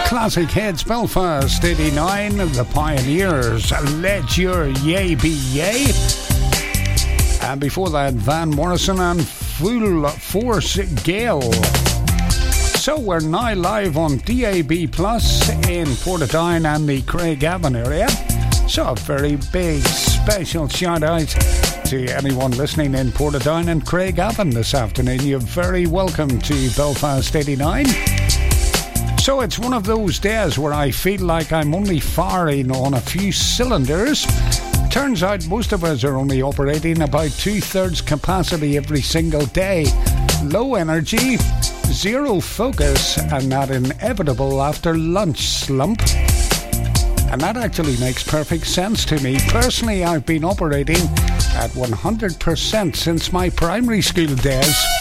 Classic Hits, Belfast 89, The Pioneers, Let Your Yay Be Yay. And before that, Van Morrison and Full Force Gale. So we're now live on DAB Plus in Portadown and the Craigavon area. So a very big special shout out to anyone listening in Portadown and Craigavon this afternoon. You're very welcome to Belfast 89. So it's one of those days where I feel like I'm only firing on a few cylinders. Turns out most of us are only operating about 2/3 capacity every single day. Low energy, zero focus, and that inevitable after lunch slump. And that actually makes perfect sense to me. Personally, I've been operating at 100% since my primary school days.